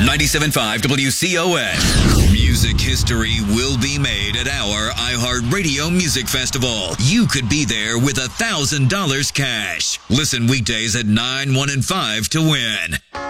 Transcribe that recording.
97.5 WCOS. Music history will be made at our iHeartRadio Music Festival. You could be there with $1,000 cash. Listen weekdays at 9, 1, and 5 to win.